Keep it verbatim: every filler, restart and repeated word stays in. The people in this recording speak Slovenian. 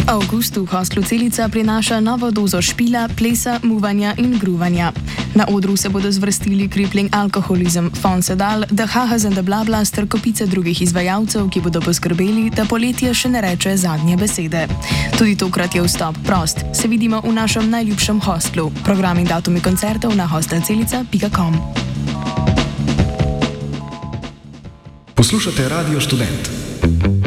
avgustu hostlu Celica prinaša novo dozo špila, plesa, muvanja in gruvanja. Na odru se bodo zvrstili Crippling Alcoholism, Fonsedal, The Hahas and the Blablas ter kopice drugih izvajalcev, ki bodo poskrbeli, da poletje še ne reče zadnje besede. Tudi tokrat je vstop prost. Se vidimo v našem najljubšem hostlu. Program in datumi koncertov na hostelcelica pika com. Poslušate Radio Študent.